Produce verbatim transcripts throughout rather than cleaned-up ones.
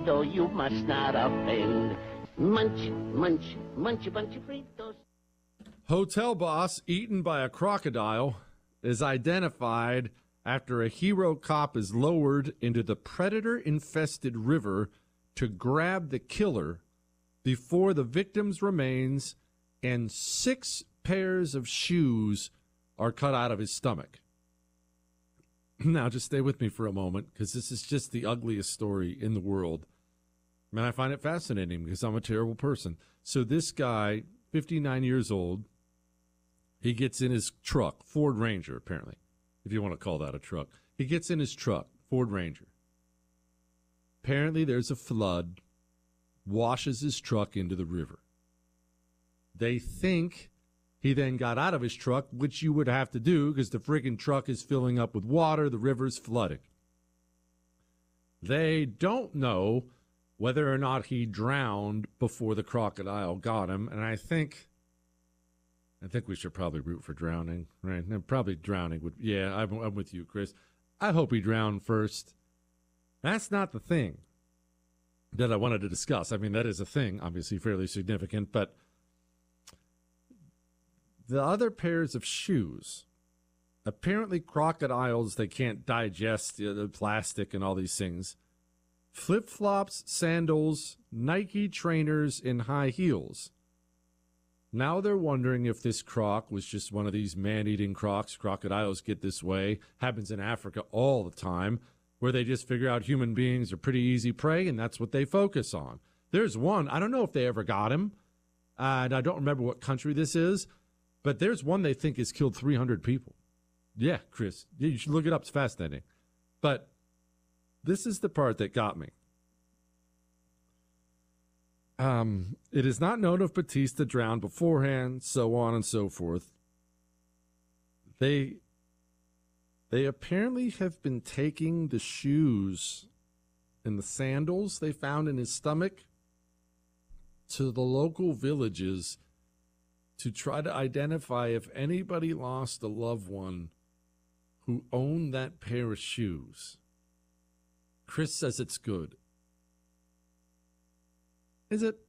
Frito, you must not offend. Munch, munch, munch a bunch of Fritos. Hotel boss eaten by a crocodile is identified after a hero cop is lowered into the predator-infested river to grab the killer before the victim's remains and six pairs of shoes are cut out of his stomach. Now, just stay with me for a moment, because this is just the ugliest story in the world. And I find it fascinating because I'm a terrible person. So this guy, fifty-nine years old, he gets in his truck, Ford Ranger, apparently, if you want to call that a truck. He gets in his truck, Ford Ranger. Apparently there's a flood, washes his truck into the river. They think he then got out of his truck, which you would have to do because the friggin' truck is filling up with water, the river's flooding. They don't know whether or not he drowned before the crocodile got him, and I think I think we should probably root for drowning, right? And probably drowning would, yeah, I'm, I'm with you, Chris. I hope he drowned first. That's not the thing that I wanted to discuss. I mean, that is a thing, obviously fairly significant, but the other pairs of shoes, apparently crocodiles, they can't digest the, the plastic and all these things. Flip-flops, sandals, Nike trainers, and high heels. Now they're wondering if this croc was just one of these man-eating crocs. Crocodiles get this way. Happens in Africa all the time, where they just figure out human beings are pretty easy prey, and that's what they focus on. There's one, I don't know if they ever got him, uh, and I don't remember what country this is, but there's one they think has killed three hundred people. Yeah, Chris, you should look it up. It's fascinating. But this is the part that got me. Um, it is not known if Batista drowned beforehand, so on and so forth. They, they apparently have been taking the shoes and the sandals they found in his stomach to the local villages to try to identify if anybody lost a loved one who owned that pair of shoes. Chris says it's good. Is it?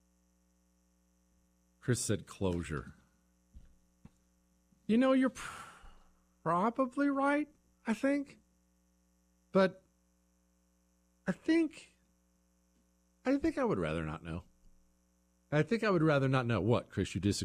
Chris said closure. You know, you're pr- probably right, I think. But I think, I think I would rather not know. I think I would rather not know. What, Chris, you disagree?